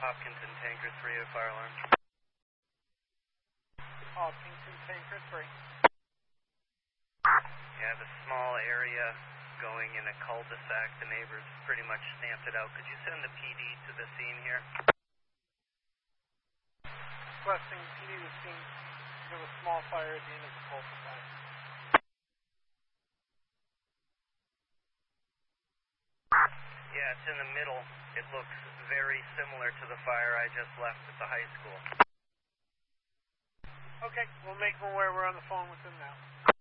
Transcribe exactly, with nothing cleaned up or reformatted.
Hopkinton Tanker three, a fire alarm. Hopkinton Tanker three. Yeah, the small area going in a cul-de-sac. The neighbors pretty much stamped it out. Could you send the P D to the scene here? Requesting P D to the scene. There was a small fire at the end of the cul-de-sac. Yeah, it's in the middle. It looks very similar to the fire I just left at the high school. Okay, we'll make them aware we're on the phone with them now.